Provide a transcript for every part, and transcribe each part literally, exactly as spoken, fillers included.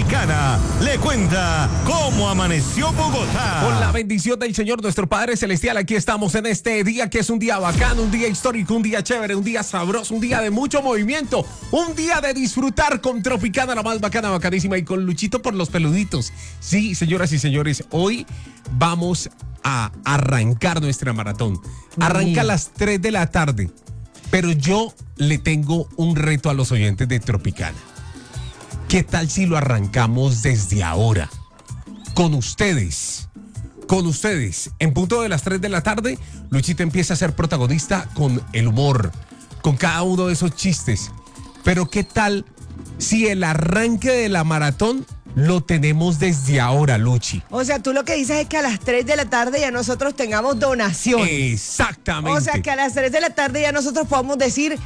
Tropicana le cuenta cómo amaneció Bogotá. Con la bendición del Señor nuestro Padre Celestial, aquí estamos en este día que es un día bacano, un día histórico, un día chévere, un día sabroso, un día de mucho movimiento, un día de disfrutar con Tropicana, la más bacana, bacanísima, y con Luchito por los peluditos. Sí, señoras y señores, hoy vamos a arrancar nuestra maratón. Arranca a las tres de la tarde, pero yo le tengo un reto a los oyentes de Tropicana. ¿Qué tal si lo arrancamos desde ahora? Con ustedes, con ustedes, en punto de las tres de la tarde, Luchito empieza a ser protagonista con el humor, con cada uno de esos chistes. Pero ¿qué tal si el arranque de la maratón lo tenemos desde ahora, Luchi? O sea, tú lo que dices es que a las tres de la tarde ya nosotros tengamos donaciones. Exactamente. O sea, que a las tres de la tarde ya nosotros podamos decir,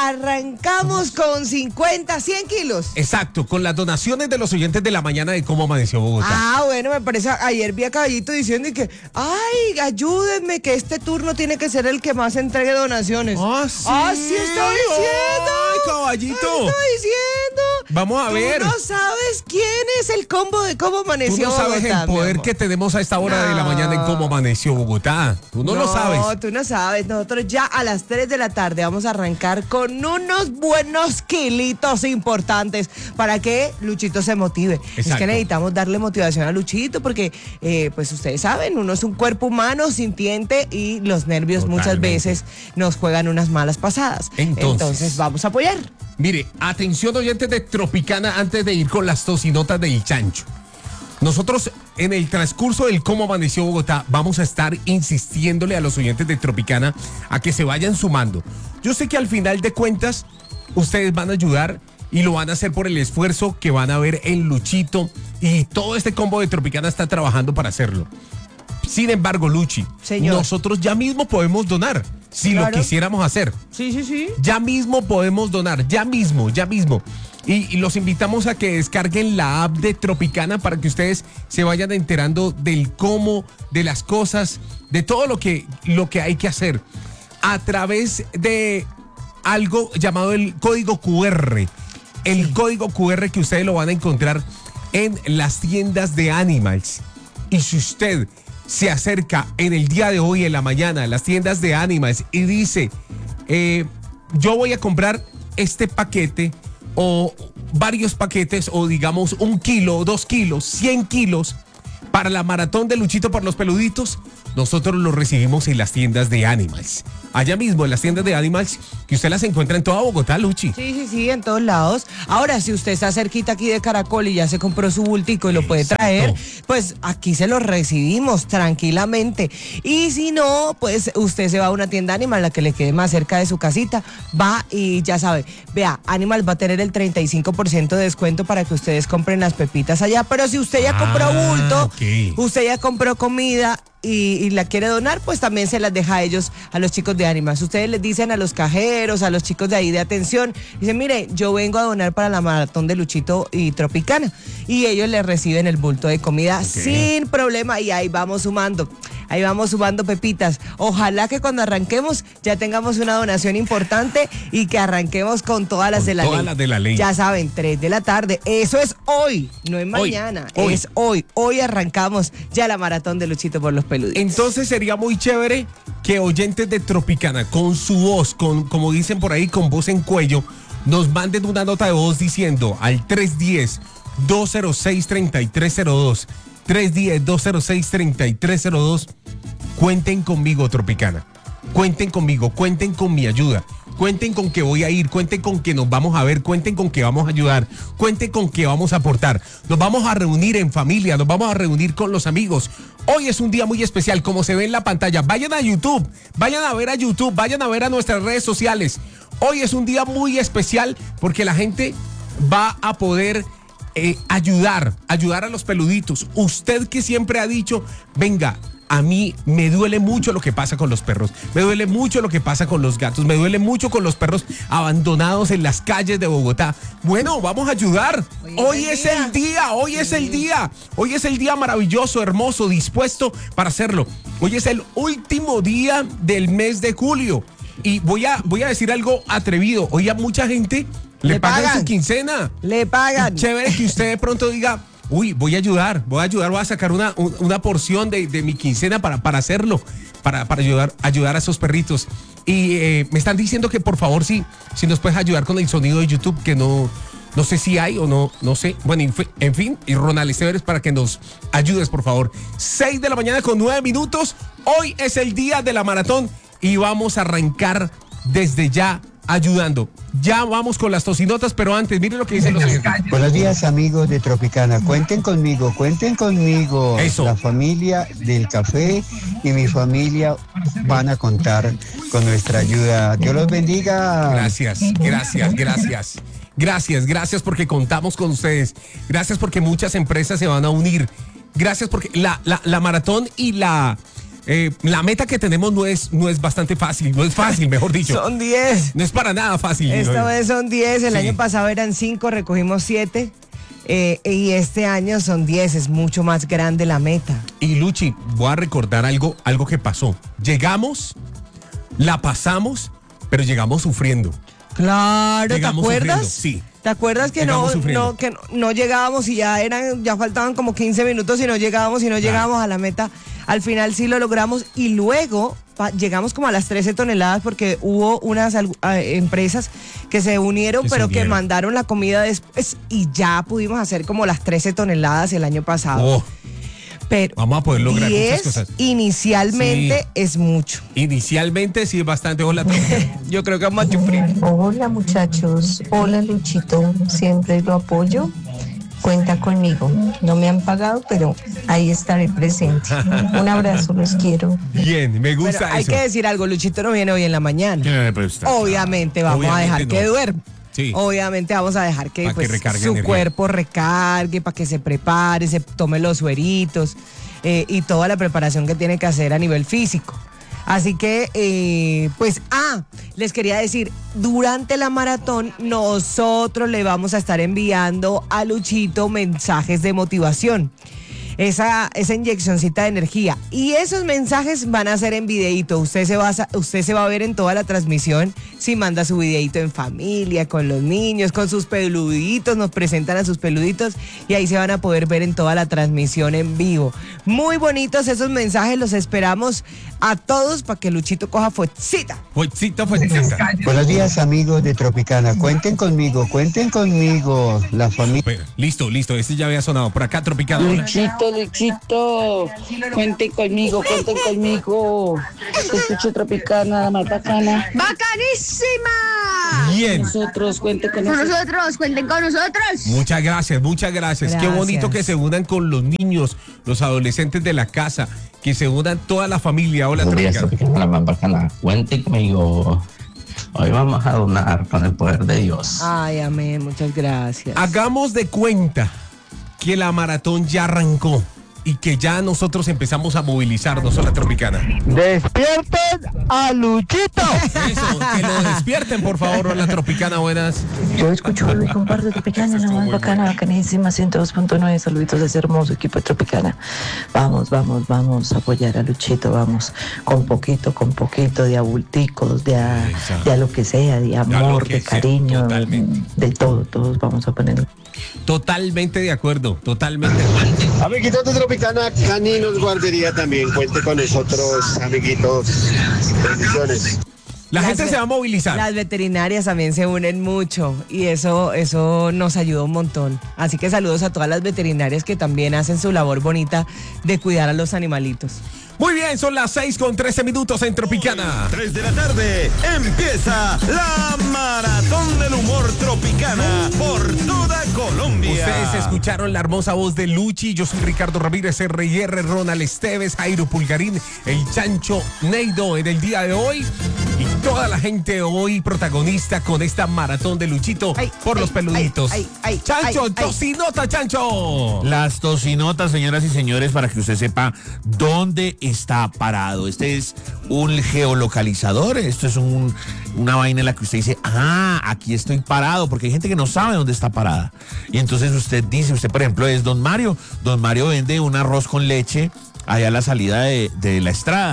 arrancamos con cincuenta, cien kilos. Exacto, con las donaciones de los oyentes de la mañana de Cómo Amaneció Bogotá. Ah, bueno, me parece, ayer vi a Caballito diciendo y que, ay, ayúdenme, que este turno tiene que ser el que más entregue donaciones. Ah, sí. Ah, sí está diciendo. Ay, Caballito. Ay, está diciendo. Vamos a Tú ver. no sabes quién es el combo de Cómo Amaneció Tú no sabes Bogotá, el poder mi amor. que tenemos a esta hora No. de la mañana en Cómo Amaneció Bogotá. Tú no, lo sabes. No, tú no sabes. Nosotros ya a las tres de la tarde vamos a arrancar con unos buenos kilitos importantes para que Luchito se motive. Es Exacto. que necesitamos darle motivación a Luchito porque, eh, pues ustedes saben, uno es un cuerpo humano sintiente y los nervios muchas Totalmente. veces nos juegan unas malas pasadas. Entonces. Entonces vamos a apoyar. Mire, atención oyentes de Tropicana antes de ir con las tocinotas del chancho. Nosotros en el transcurso del Cómo Amaneció Bogotá vamos a estar insistiéndole a los oyentes de Tropicana a que se vayan sumando. Yo sé que al final de cuentas ustedes van a ayudar y lo van a hacer por el esfuerzo que van a ver en Luchito, y todo este combo de Tropicana está trabajando para hacerlo. Sin embargo, Luchi, Señor. nosotros ya mismo podemos donar si Claro. lo quisiéramos hacer. Sí, sí, sí. Ya mismo podemos donar, ya mismo, ya mismo. Y, y los invitamos a que descarguen la app de Tropicana para que ustedes se vayan enterando del cómo, de las cosas, de todo lo que, lo que hay que hacer a través de algo llamado el código cu erre. El Sí. código cu erre que ustedes lo van a encontrar en las tiendas de Animals. Y si usted se acerca en el día de hoy, en la mañana, a las tiendas de Animals y dice, eh, yo voy a comprar este paquete o varios paquetes, o digamos un kilo, dos kilos, cien kilos para la maratón de Luchito por los peluditos, nosotros lo recibimos en las tiendas de Animals. Allá mismo, en las tiendas de Animals, que usted las encuentra en toda Bogotá, Luchi. Sí, sí, sí, en todos lados. Ahora, si usted está cerquita aquí de Caracol y ya se compró su bultico y lo puede Exacto. traer, pues aquí se lo recibimos tranquilamente. Y si no, pues usted se va a una tienda Animal, la que le quede más cerca de su casita, va y ya sabe, vea, Animal va a tener el treinta y cinco por ciento de descuento para que ustedes compren las pepitas allá. Pero si usted ya compró Ah, bulto, ok. usted ya compró comida y, y la quiere donar, pues también se las deja a ellos, a los chicos de Animals. Ustedes les dicen a los cajeros, a los chicos de ahí de atención, dicen, mire, yo vengo a donar para la maratón de Luchito y Tropicana. Y ellos les reciben el bulto de comida sin problema, y ahí vamos sumando. Ahí vamos sumando pepitas. Ojalá que cuando arranquemos ya tengamos una donación importante y que arranquemos con todas las Con de la todas ley. las de la ley. Ya saben, tres de la tarde. Eso es hoy, no es Hoy, mañana. hoy. Es hoy. Hoy arrancamos ya la maratón de Luchito por los peluditos. Entonces sería muy chévere que oyentes de Tropicana, con su voz, con, como dicen por ahí, con voz en cuello, nos manden una nota de voz diciendo al tres uno cero, dos cero seis, tres tres cero dos, tres uno cero, dos cero seis, tres tres cero dos, cuenten conmigo, Tropicana. Cuenten conmigo, cuenten con mi ayuda. Cuenten con que voy a ir, cuenten con que nos vamos a ver, cuenten con que vamos a ayudar, cuenten con que vamos a aportar. Nos vamos a reunir en familia, nos vamos a reunir con los amigos. Hoy es un día muy especial, como se ve en la pantalla. Vayan a YouTube, vayan a ver a YouTube, vayan a ver a nuestras redes sociales. Hoy es un día muy especial porque la gente va a poder eh, ayudar, ayudar a los peluditos. Usted que siempre ha dicho, venga, a mí me duele mucho lo que pasa con los perros, me duele mucho lo que pasa con los gatos, me duele mucho con los perros abandonados en las calles de Bogotá. Bueno, vamos a ayudar. Hoy es el día, hoy es el día, hoy es el día maravilloso, hermoso, dispuesto para hacerlo. Hoy es el último día del mes de julio y voy a, voy a decir algo atrevido. Hoy a mucha gente Le, Le pagan, pagan. su quincena. Le pagan. Chévere que usted de pronto diga, uy, voy a ayudar, voy a ayudar, voy a sacar una, un- una porción de, de mi quincena para, para hacerlo, para, para ayudar, ayudar a esos perritos. Y eh, me están diciendo que por favor, si, si nos puedes ayudar con el sonido de YouTube, que no, no sé si hay o no, no sé. Bueno, en, fi- en fin, y Ronald Esteves, para que nos ayudes, por favor. seis de la mañana con nueve minutos. Hoy es el día de la maratón y vamos a arrancar desde ya ayudando. Ya vamos con las tocinotas, pero antes, miren lo que dicen los oyentes. Buenos días, amigos de Tropicana. Cuenten conmigo, cuenten conmigo. Eso. La familia del café y mi familia van a contar con nuestra ayuda. Dios los bendiga. Gracias, gracias, gracias. Gracias, gracias porque contamos con ustedes. Gracias porque muchas empresas se van a unir. Gracias porque la, la, la maratón y la, eh, la meta que tenemos no es, no es bastante fácil. No es fácil, mejor dicho. Son diez. No es para nada fácil. Esta vez son diez, el Sí. año pasado eran cinco, recogimos siete. Eh, y este año son diez, es mucho más grande la meta. Y Luchi, voy a recordar algo, algo que pasó. Llegamos, la pasamos, pero llegamos sufriendo. Claro, ¿te Llegamos acuerdas? sufriendo, sí. ¿Te acuerdas que no, Llegamos sufriendo. no, que no, no llegábamos y ya eran, ya faltaban como quince minutos y no llegábamos y no llegábamos a la meta? Al final sí lo logramos y luego pa- llegamos como a las trece toneladas porque hubo unas al- a- empresas que se unieron, Que se pero que unieron. mandaron la comida después y ya pudimos hacer como las trece toneladas el año pasado. Oh, Pero vamos a poder lograr muchas diez cosas. inicialmente Sí. es mucho. inicialmente sí es bastante. Hola, Tropicana. Yo creo que vamos a sufrir. Hola muchachos, hola Luchito, siempre lo apoyo, cuenta conmigo, no me han pagado, pero ahí estaré presente. Un abrazo, los quiero. Bien, me Pero gusta hay eso. que decir algo, Luchito no viene hoy en la mañana. Eh, pues, está Obviamente vamos a Obviamente dejar que no. duerme. Sí. Obviamente vamos a dejar que, Pa' que pues, recargue su energía. cuerpo recargue, para que se prepare, se tome los sueritos eh, y toda la preparación que tiene que hacer a nivel físico. Así que, eh, pues, ah, les quería decir, durante la maratón nosotros le vamos a estar enviando a Luchito mensajes de motivación. Esa, esa inyeccioncita de energía. Y esos mensajes van a ser en videíto. Usted se va a, sa- usted se va a ver en toda la transmisión si manda su videíto en familia, con los niños, con sus peluditos. Nos presentan a sus peluditos y ahí se van a poder ver en toda la transmisión en vivo. Muy bonitos esos mensajes. Los esperamos a todos para que Luchito coja fuercita. Fuercita, fuercita. Buenos días, amigos de Tropicana. Cuenten conmigo, cuenten conmigo. La familia. Espera, listo, listo. Este ya había sonado. Por acá, Tropicana. Hola. Luchito, Luchito, cuenten conmigo, cuenten conmigo. Escucho Tropicana, la más bacana. ¡Bacanísima! Bien. Nosotros, cuenten con Con nosotros. nosotros, cuenten con nosotros. Muchas gracias, muchas gracias. Qué Gracias. bonito que se unan con los niños, los adolescentes de la casa, que se unan toda la familia. Hola, Buenos días, Tropicana. Tropicana, la más bacana. Cuente conmigo. Hoy vamos a donar con el poder de Dios. Ay, amén. Muchas gracias. Hagamos de cuenta que la maratón ya arrancó y que ya nosotros empezamos a movilizarnos. Hola, Tropicana. ¡Despierten a Luchito! Eso, que lo despierten, por favor. Hola, Tropicana, buenas. Yo escucho y comparto Tropicana, la más bacana, bacanísima, ciento dos punto nueve. Saluditos de ese hermoso equipo de Tropicana. Vamos, vamos, vamos a apoyar a Luchito, vamos, con poquito, con poquito de abulticos, de a, Exacto. de a lo que sea, de lo amor, que de sea, cariño, totalmente. de todo, todos vamos a poner. Totalmente de acuerdo, totalmente. Amiguitos de Tropicana, Caninos Guardería también. Cuente con nosotros, amiguitos. Bendiciones. La Las gente ve- se va a movilizar. Las veterinarias también se unen mucho y eso, eso nos ayuda un montón. Así que saludos a todas las veterinarias que también hacen su labor bonita de cuidar a los animalitos. Muy bien, son las seis con trece minutos en Tropicana. tres de la tarde empieza la maratón del humor Tropicana por toda Colombia. Ustedes escucharon la hermosa voz de Luchi. Yo soy Ricardo Ramírez, R y R, Ronald Esteves, Jairo Pulgarín, el Chancho Neido en el día de hoy. Y toda la gente hoy protagonista con esta maratón de Luchito Ay, por ay, los peluditos. ay, ay, ay, Chancho, ay, ay. tocinota, Chancho. Las tocinotas, señoras y señores, para que usted sepa dónde está parado. Este es un geolocalizador, esto es un, una vaina en la que usted dice, ah, aquí estoy parado, porque hay gente que no sabe dónde está parada. Y entonces usted dice, usted por ejemplo es Don Mario, Don Mario vende un arroz con leche allá a la salida de, de la Estrada.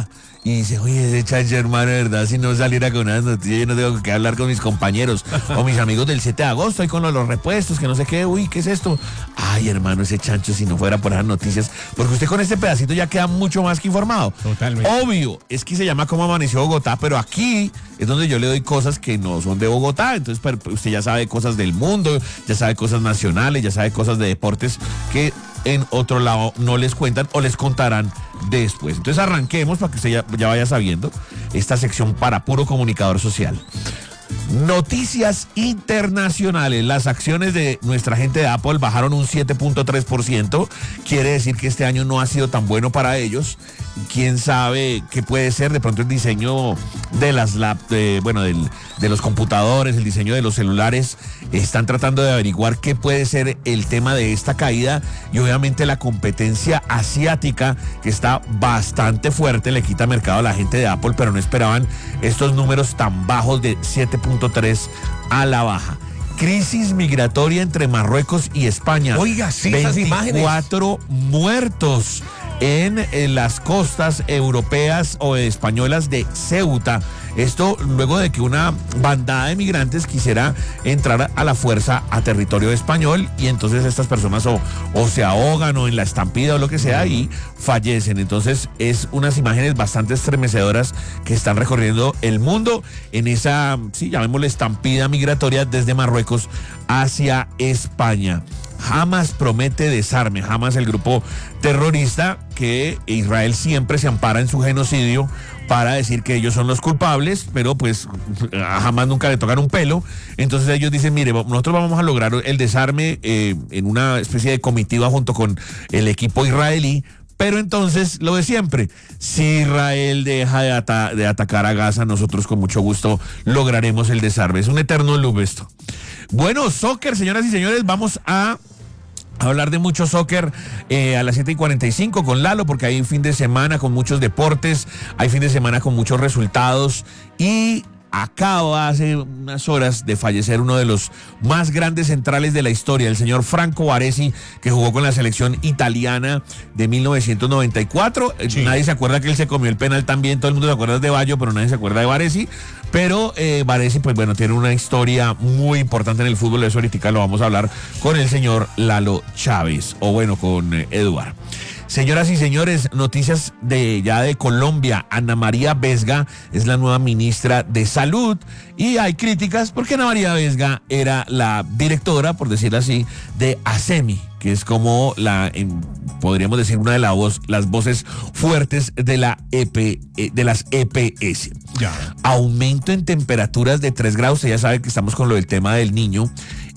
y dice, oye, ese chancho, hermano, de verdad, si no saliera con unas noticias, yo no tengo que hablar con mis compañeros o mis amigos del siete de agosto, ahí con los, los repuestos, que no sé qué, uy, ¿qué es esto? Ay, hermano, ese chancho, si no fuera por esas noticias, porque usted con este pedacito ya queda mucho más que informado. Totalmente. Obvio, es que se llama Cómo Amaneció Bogotá, pero aquí es donde yo le doy cosas que no son de Bogotá, entonces pero usted ya sabe cosas del mundo, ya sabe cosas nacionales, ya sabe cosas de deportes que en otro lado no les cuentan o les contarán después. Entonces arranquemos para que usted ya, ya vaya sabiendo esta sección para puro comunicador social. Noticias internacionales. Las acciones de nuestra gente de Apple bajaron un siete punto tres por ciento. Quiere decir que este año no ha sido tan bueno para ellos. Quién sabe qué puede ser. De pronto el diseño de las lap, de, bueno, del, de los computadores, el diseño de los celulares, están tratando de averiguar qué puede ser el tema de esta caída. Y obviamente la competencia asiática, que está bastante fuerte, le quita mercado a la gente de Apple, pero no esperaban estos números tan bajos de siete punto tres a la baja. Crisis migratoria entre Marruecos y España. Oiga, sí, esas imágenes. veinticuatro muertos en, en las costas europeas o españolas de Ceuta. Esto luego de que una bandada de migrantes quisiera entrar a la fuerza a territorio español y entonces estas personas o, o se ahogan o en la estampida o lo que sea y fallecen. Entonces es unas imágenes bastante estremecedoras que están recorriendo el mundo en esa, sí, llamémosle estampida migratoria desde Marruecos hacia España. Hamas promete desarme. Hamas, el grupo terrorista que Israel siempre se ampara en su genocidio para decir que ellos son los culpables, pero pues a Hamas nunca le tocan un pelo. Entonces ellos dicen, mire, nosotros vamos a lograr el desarme eh, en una especie de comitiva junto con el equipo israelí. Pero entonces, lo de siempre, si Israel deja de, ata- de atacar a Gaza, nosotros con mucho gusto lograremos el desarme. Es un eterno loop esto. Bueno, soccer, señoras y señores, vamos a hablar de mucho soccer eh, a las siete y cuarenta y cinco con Lalo, porque hay fin de semana con muchos deportes, hay fin de semana con muchos resultados y acaba hace unas horas de fallecer uno de los más grandes centrales de la historia, el señor Franco Baresi, que jugó con la selección italiana de mil novecientos noventa y cuatro. Sí. Nadie se acuerda que él se comió el penal también, todo el mundo se acuerda de Baggio, pero nadie se acuerda de Baresi. Pero eh, Baresi, pues bueno, tiene una historia muy importante en el fútbol, eso ahorita lo vamos a hablar con el señor Lalo Chávez, o bueno, con eh, Eduard. Señoras y señores, noticias de ya de Colombia. Ana María Vesga es la nueva ministra de Salud y hay críticas porque Ana María Vesga era la directora, por decirlo así, de ASEMI, que es como la, en, podríamos decir, una de la voz, las voces fuertes de, la E P, de las E P S. Ya. Aumento en temperaturas de tres grados, ya sabe que estamos con lo del tema del niño,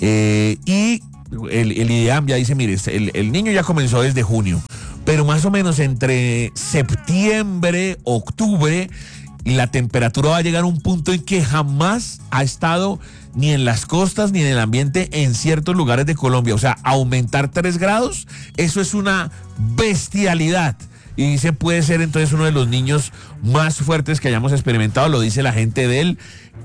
eh, y el, el IDEAM ya dice, mire, el, el niño ya comenzó desde junio, pero más o menos entre septiembre, octubre, la temperatura va a llegar a un punto en que jamás ha estado ni en las costas ni en el ambiente en ciertos lugares de Colombia. O sea, aumentar tres grados, eso es una bestialidad. Y se puede ser entonces uno de los niños más fuertes que hayamos experimentado, lo dice la gente del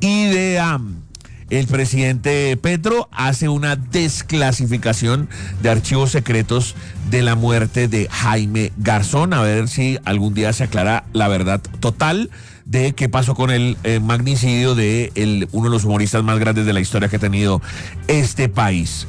IDEAM. El presidente Petro hace una desclasificación de archivos secretos de la muerte de Jaime Garzón, a ver si algún día se aclara la verdad total de qué pasó con el eh, magnicidio de el, uno de los humoristas más grandes de la historia que ha tenido este país.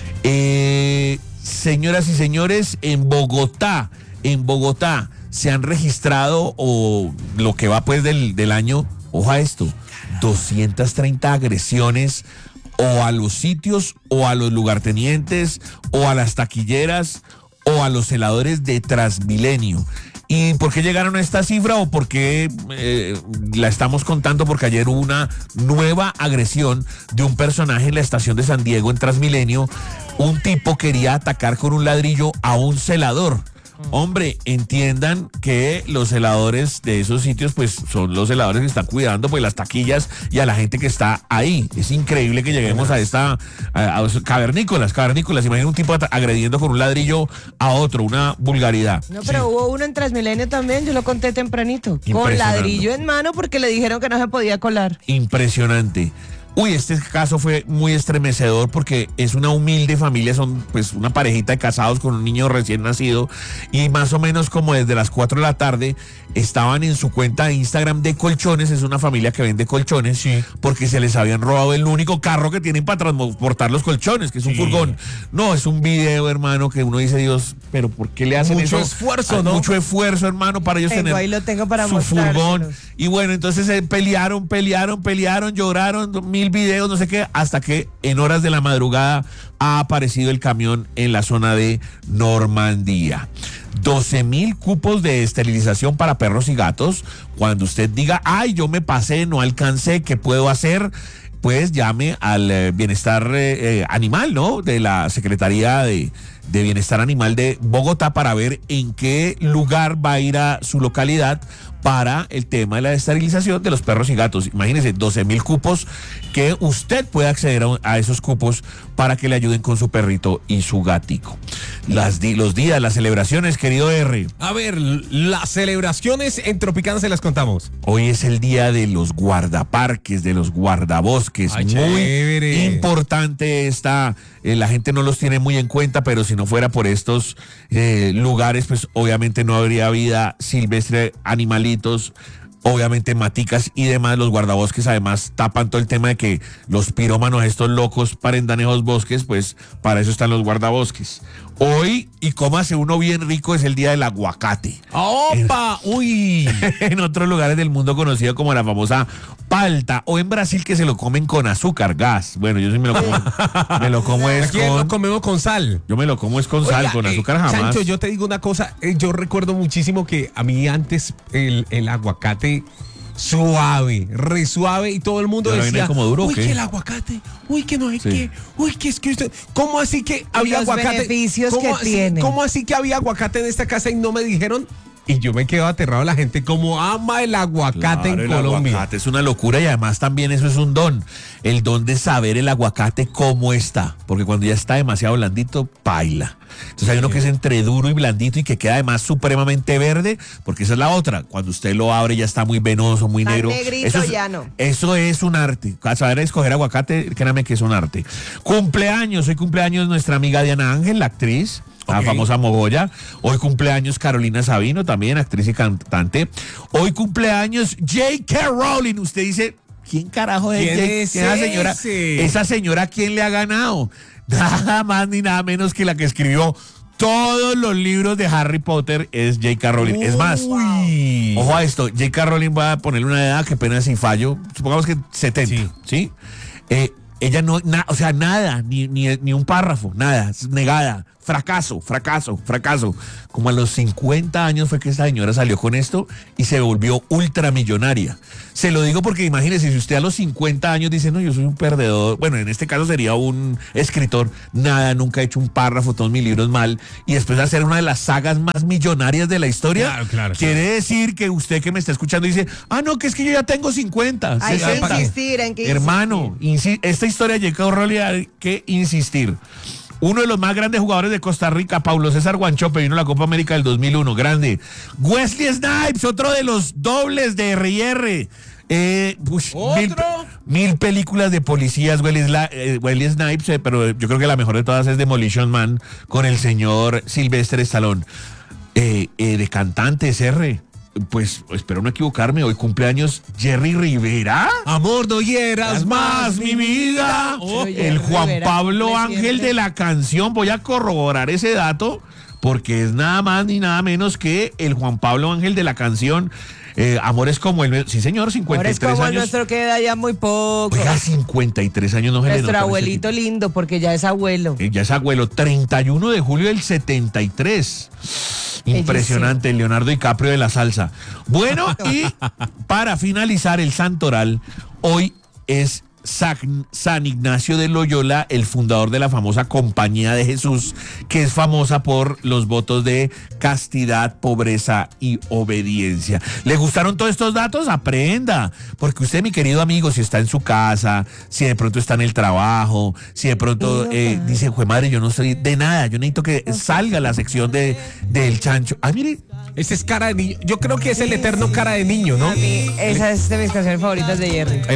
Eh, señoras y señores, en Bogotá, en Bogotá se han registrado, o lo que va pues del, del año, ojo a esto, doscientas treinta agresiones o a los sitios o a los lugartenientes o a las taquilleras o a los celadores de Transmilenio. ¿Y por qué llegaron a esta cifra o por qué eh, la estamos contando? Porque ayer hubo una nueva agresión de un personaje en la estación de San Diego en Transmilenio. Un tipo quería atacar con un ladrillo a un celador. Hombre, entiendan que los celadores de esos sitios pues son los celadores que están cuidando pues las taquillas y a la gente que está ahí. Es increíble que lleguemos a esta a, a cavernícolas, cavernícolas. Imagina un tipo agrediendo con un ladrillo a otro, una vulgaridad. No, pero sí. Hubo uno en Transmilenio también, yo lo conté tempranito, con ladrillo en mano porque le dijeron que no se podía colar. Impresionante. Uy, este caso fue muy estremecedor porque es una humilde familia, son pues una parejita de casados con un niño recién nacido y más o menos como desde las cuatro de la tarde estaban en su cuenta de Instagram de colchones, es una familia que vende colchones, Sí. porque se les habían robado el único carro que tienen para transportar los colchones, que es un Sí. furgón. No, es un video, hermano, que uno dice, Dios, pero ¿por qué le hacen Mucho eso? esfuerzo, Ah, ¿no? Mucho esfuerzo, hermano, para ellos Tengo, tener ahí lo tengo para su mostrárselos. furgón. Y bueno, entonces eh, pelearon, pelearon, pelearon, lloraron, mil videos, no sé qué, hasta que en horas de la madrugada ha aparecido el camión en la zona de Normandía. doce mil cupos de esterilización para perros y gatos. Cuando usted diga, ay, yo me pasé, no alcancé, ¿qué puedo hacer? Pues llame al eh, bienestar eh, eh, animal, ¿no? De la Secretaría de, de Bienestar Animal de Bogotá para ver en qué lugar va a ir a su localidad para el tema de la esterilización de los perros y gatos. Imagínense, doce mil cupos que usted puede acceder a, a esos cupos para que le ayuden con su perrito y su gatico. Las di- los días, las celebraciones, querido R. A ver, las celebraciones en Tropicana se las contamos. Hoy es el día de los guardaparques, de los guardabosques. Ay, muy chévere. importante está, eh, la gente no los tiene muy en cuenta, pero si no fuera por estos eh, lugares, pues obviamente no habría vida silvestre, animalitos, obviamente maticas y demás. Los guardabosques además tapan todo el tema de que los pirómanos, estos locos, parendan esos bosques, pues para eso están los guardabosques. Hoy, y cómase uno bien rico, es el día del aguacate. ¡Opa! ¡Uy! En otros lugares del mundo conocido como la famosa palta, o en Brasil que se lo comen con azúcar, gas. Bueno, yo sí me lo como, me lo como es Aquí lo con, comemos con sal. yo me lo como es con sal, Oiga, con eh, azúcar jamás. Sancho, yo te digo una cosa, eh, yo recuerdo muchísimo que a mí antes el, el aguacate suave, re suave, y todo el mundo ¿Y ahora viene decía, como duro o uy, qué? que el aguacate, uy, que no hay Sí. que, uy, que es que usted, ¿cómo así que había los aguacate? beneficios ¿Cómo que así, tiene. ¿Cómo así que había aguacate en esta casa y no me dijeron? Y yo me quedo aterrado, la gente como ama el aguacate Claro, en el Colombia. aguacate es una locura y además también eso es un don. El don de saber el aguacate cómo está. Porque cuando ya está demasiado blandito, paila. Entonces hay uno que es entre duro y blandito y que queda además supremamente verde, porque esa es la otra. Cuando usted lo abre ya está muy venoso, muy Tan negro. negrito Eso es, ya no. eso es un arte. Saber escoger aguacate, créame que es un arte. Cumpleaños, hoy cumpleaños nuestra amiga Diana Ángel, la actriz. La Ok. famosa Mogoya. Hoy cumpleaños Carolina Sabino, también actriz y cantante. Hoy cumpleaños J K. Rowling. Usted dice, ¿quién carajo es ¿Quién J- es esa señora? ese? Esa señora, ¿quién le ha ganado? Nada más ni nada menos que la que escribió todos los libros de Harry Potter es J K. Rowling. Es más, Uy. ojo a esto, J K. Rowling va a ponerle una edad, que pena si fallo, supongamos que setenta, ¿sí? Sí. Eh, ella no, na- o sea, nada, ni, ni, ni un párrafo, nada, es negada, fracaso, fracaso, fracaso. Como a los cincuenta años fue que esta señora salió con esto y se volvió ultramillonaria. Se lo digo porque imagínese, si usted a los cincuenta años dice, no, yo soy un perdedor, bueno, en este caso sería un escritor, nada, nunca he hecho un párrafo, todos mis libros mal, y después de hacer una de las sagas más millonarias de la historia, Claro, claro, quiere claro. decir que usted que me está escuchando dice, ah, no, que es que yo ya tengo cincuenta, Hay que sesenta. insistir, hay que Hermano, insi- esta historia de J K. Rowling hay que insistir. Uno de los más grandes jugadores de Costa Rica, Paulo César Guanchope, vino a la Copa América del dos mil uno, grande. Wesley Snipes, otro de los dobles de R y R. Eh, ush, mil, ¿Otro? mil películas de policías, Wesley, Sla- eh, Wesley Snipes, eh, pero yo creo que la mejor de todas es Demolition Man con el señor Sylvester Stallone. Eh, eh, de cantantes, R. Pues espero no equivocarme, hoy cumpleaños Jerry Rivera. Amor, no hieras Más mi vida. Pero ya El Juan Rivera, Pablo ¿le Ángel siente? de la canción. Voy a corroborar ese dato porque es nada más ni nada menos que el Juan Pablo Ángel de la canción. Eh, Amores como el... Sí, señor, Ahora cincuenta y es tres como el años. nuestro queda ya muy poco. Oiga, cincuenta y tres años no se le Nuestro nota ese abuelito tipo. lindo, porque ya es abuelo. Eh, Ya es abuelo, treinta y uno de julio del setenta y tres. Impresionante, Leonardo DiCaprio de la salsa. Bueno, y para finalizar el santoral, hoy es San, San Ignacio de Loyola, el fundador de la famosa Compañía de Jesús, que es famosa por los votos de castidad, pobreza y obediencia. ¿Le gustaron todos estos datos? Aprenda, porque usted, mi querido amigo, si está en su casa, si de pronto está en el trabajo, si de pronto eh, dice, jue madre, yo no soy de nada, yo necesito que salga la sección de, del chancho. Ay, mire, Ese es cara de niño. Yo creo que es el eterno cara de niño, ¿no? A mí, esa es de mis canciones favoritas de Jerry.